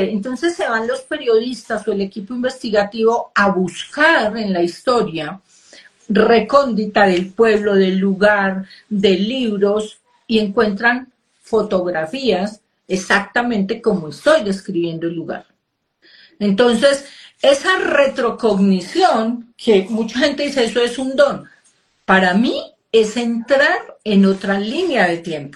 Exactamente. Entonces se van los periodistas o el equipo investigativo a buscar en la historia recóndita del pueblo, del lugar, de libros, y encuentran fotografías exactamente como estoy describiendo el lugar. Entonces, esa retrocognición, que mucha gente dice eso es un don, para mí es entrar en otra línea de tiempo.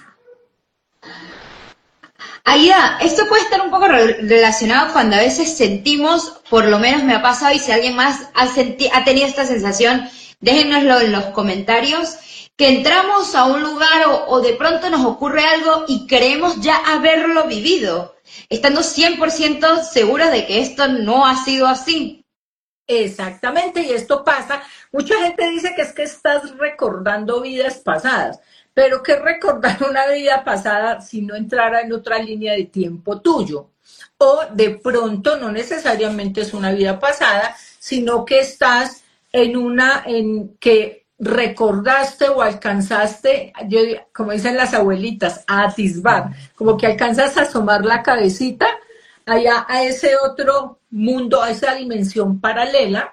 Aida, esto puede estar un poco relacionado cuando a veces sentimos, por lo menos me ha pasado, y si alguien más ha tenido esta sensación, déjenoslo en los comentarios, que entramos a un lugar o de pronto nos ocurre algo y creemos ya haberlo vivido, estando 100% seguros de que esto no ha sido así. Exactamente, y esto pasa, mucha gente dice que es que estás recordando vidas pasadas, pero ¿qué recordar una vida pasada si no entrara en otra línea de tiempo tuyo? O de pronto no necesariamente es una vida pasada, sino que estás en que recordaste o alcanzaste, como dicen las abuelitas, a atisbar, como que alcanzas a asomar la cabecita allá a ese otro mundo, a esa dimensión paralela,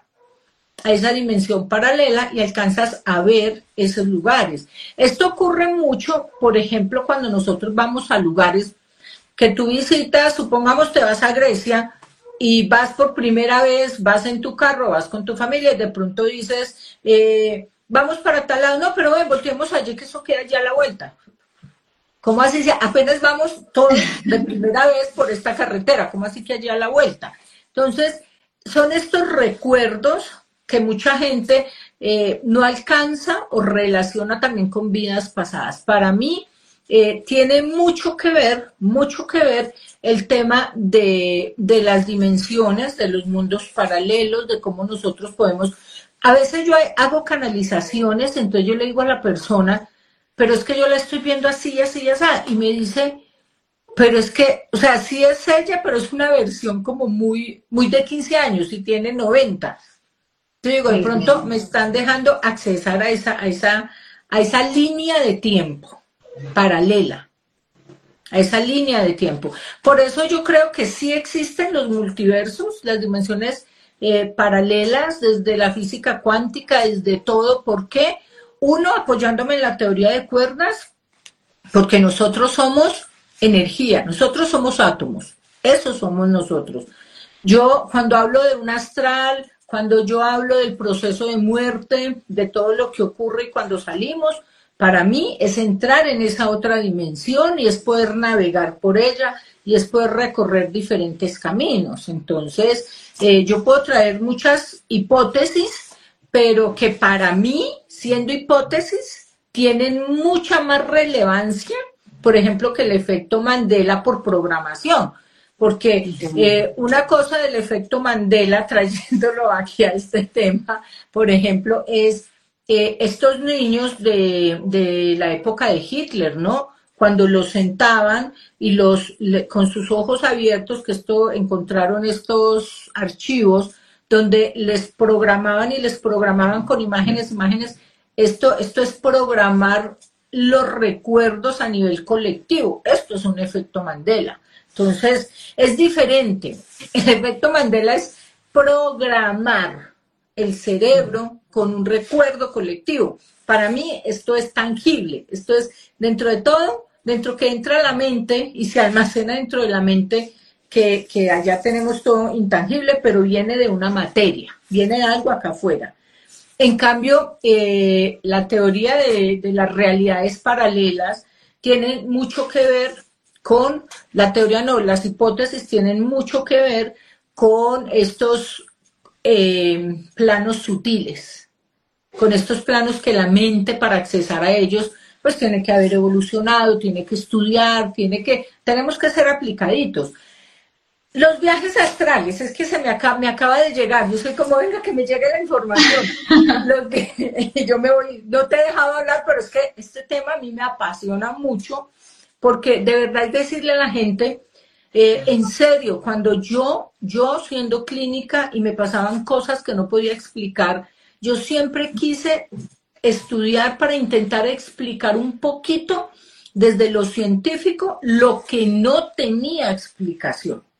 y alcanzas a ver esos lugares. Esto ocurre mucho, por ejemplo, cuando nosotros vamos a lugares que tú visitas, supongamos te vas a Grecia y vas por primera vez, vas en tu carro, vas con tu familia y de pronto dices, vamos para tal lado, no, pero ven, volteemos allí que eso queda ya a la vuelta. ¿Cómo así? Apenas vamos todos de primera vez por esta carretera, ¿cómo así que allá a la vuelta? Entonces, son estos recuerdos que mucha gente no alcanza o relaciona también con vidas pasadas. Para mí, tiene mucho que ver el tema de las dimensiones, de los mundos paralelos, de cómo nosotros podemos... A veces yo hago canalizaciones, entonces yo le digo a la persona, pero es que yo la estoy viendo así, así, así, y me dice, pero es que, o sea, sí es ella, pero es una versión como muy, muy de 15 años y tiene 90. Entonces digo, de pronto me están dejando accesar a esa línea de tiempo paralela, a esa línea de tiempo. Por eso yo creo que sí existen los multiversos, las dimensiones paralelas, desde la física cuántica, desde todo. ¿Por qué? Uno, apoyándome en la teoría de cuerdas, porque nosotros somos energía, nosotros somos átomos, eso somos nosotros. Yo cuando hablo de un astral, cuando yo hablo del proceso de muerte, de todo lo que ocurre cuando salimos, para mí es entrar en esa otra dimensión y es poder navegar por ella y es poder recorrer diferentes caminos. Entonces, yo puedo traer muchas hipótesis, pero que para mí, siendo hipótesis, tienen mucha más relevancia, por ejemplo, que el efecto Mandela por programación. Porque una cosa del efecto Mandela, trayéndolo aquí a este tema, por ejemplo, es estos niños de la época de Hitler, ¿no? Cuando los sentaban y con sus ojos abiertos, que encontraron estos archivos donde les programaban con imágenes. Esto es programar los recuerdos a nivel colectivo. Esto es un efecto Mandela. Entonces, es diferente. El efecto Mandela es programar el cerebro con un recuerdo colectivo. Para mí esto es tangible, esto es dentro de todo, dentro que entra la mente y se almacena dentro de la mente, que allá tenemos todo intangible, pero viene de una materia, viene de algo acá afuera. En cambio, la teoría de las realidades paralelas tiene mucho que ver con, la teoría no, las hipótesis tienen mucho que ver con estos planos sutiles, con estos planos que la mente, para accesar a ellos, pues tiene que haber evolucionado, tiene que estudiar, tenemos que ser aplicaditos. Los viajes astrales, es que me acaba de llegar, yo soy como, venga, que me llegue la información. Yo me voy, no te he dejado hablar, pero es que este tema a mí me apasiona mucho, porque de verdad es decirle a la gente, en serio, cuando yo siendo clínica y me pasaban cosas que no podía explicar, yo siempre quise estudiar para intentar explicar un poquito desde lo científico lo que no tenía explicación.